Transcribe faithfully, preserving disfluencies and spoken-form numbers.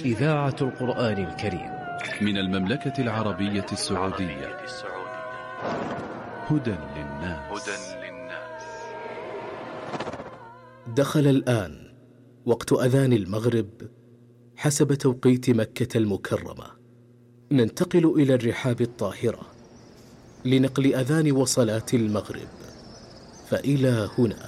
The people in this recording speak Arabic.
إذاعة القرآن الكريم من المملكة العربية السعودية. هدى للناس. دخل الآن وقت أذان المغرب حسب توقيت مكة المكرمة. ننتقل إلى الرحاب الطاهرة لنقل أذان وصلاة المغرب، فإلى هنا.